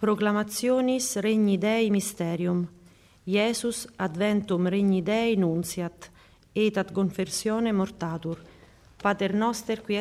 Proclamationis Regni Dei Mysterium. Iesus adventum Regni Dei nunciat, et ad conversione mortatur. Pater noster qui